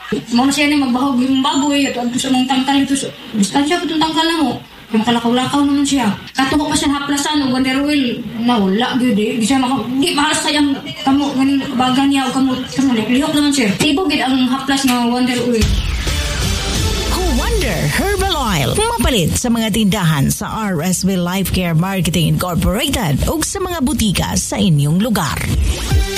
Mga siya na magbahog yung baboy at sa mong tangkal ito. Distansya po itong tangkal na mo. Yung kalakaw-lakaw naman siya. Katuko pa siya haplasan o Wonder Wheel. Nawala, gud eh. Di siya di mahalas sayang kamo, ganing bagan niya o kamo. Lihok naman siya. Tibo gid ang haplas ng Wonder Wheel. Wonder Herbal Oil. Mapalit sa mga tindahan sa RSV Life Care Marketing Incorporated o sa mga butika sa inyong lugar.